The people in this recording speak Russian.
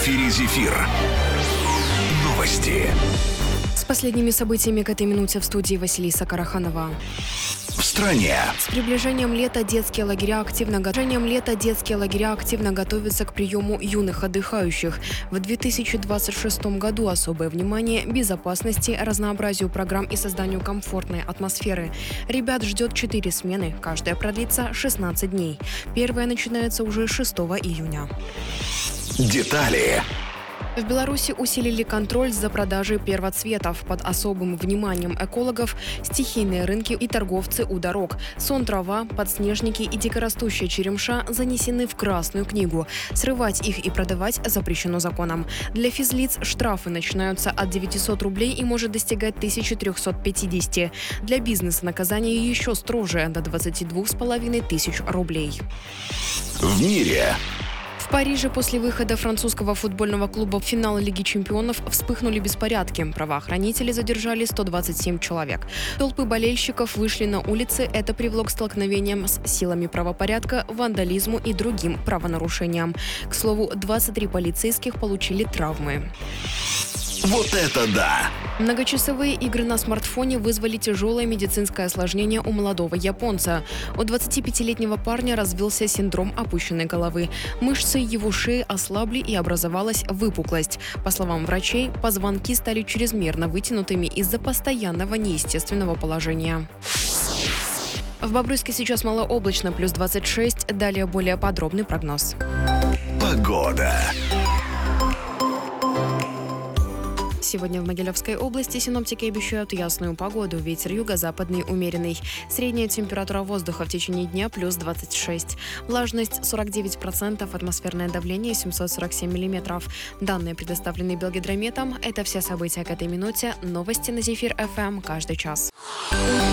эфире «Зефир». Новости. С последними событиями к этой минуте в студии Василиса Караханова. В стране. С приближением лета детские лагеря активно готовятся к приему юных отдыхающих. В 2026 году особое внимание безопасности, разнообразию программ и созданию комфортной атмосферы. Ребят ждет 4 смены, каждая продлится 16 дней. Первая начинается уже 6 июня. Детали. В Беларуси усилили контроль за продажей первоцветов. Под особым вниманием экологов стихийные рынки и торговцы у дорог. Сон, трава, подснежники и дикорастущая черемша занесены в Красную книгу. Срывать их и продавать запрещено законом. Для физлиц штрафы начинаются от 900 рублей и может достигать 1350. Для бизнеса наказание еще строже – до 22,5 тысяч рублей. В мире. В Париже после выхода французского футбольного клуба в финал Лиги чемпионов вспыхнули беспорядки. Правоохранители задержали 127 человек. Толпы болельщиков вышли на улицы. Это привело к столкновениям с силами правопорядка, вандализму и другим правонарушениям. К слову, 23 полицейских получили травмы. Вот это да! Многочасовые игры на смартфоне вызвали тяжелое медицинское осложнение у молодого японца. У 25-летнего парня развился синдром опущенной головы. Мышцы его шеи ослабли и образовалась выпуклость. По словам врачей, позвонки стали чрезмерно вытянутыми из-за постоянного неестественного положения. В Бобруйске сейчас малооблачно, плюс 26. Далее более подробный прогноз. Погода. Сегодня в Могилевской области синоптики обещают ясную погоду. Ветер юго-западный умеренный. Средняя температура воздуха в течение дня плюс 26. Влажность 49%, атмосферное давление 747 миллиметров. Данные предоставлены Белгидрометом. Это все события к этой минуте. Новости на Зефир ФМ каждый час.